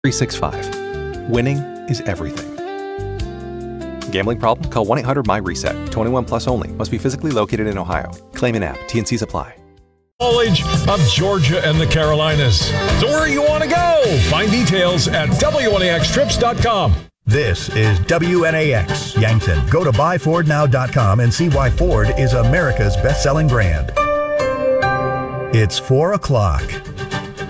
365. Winning is everything. Gambling problem? Call 1-800-MY-RESET. 21 plus only. Must be physically located in Ohio. Claim an app. T&Cs apply. College of Georgia and the Carolinas. So where you want to go? Find details at WNAXtrips.com. This is WNAX Yankton. Go to buyfordnow.com and see why Ford is America's best-selling brand. It's 4 o'clock.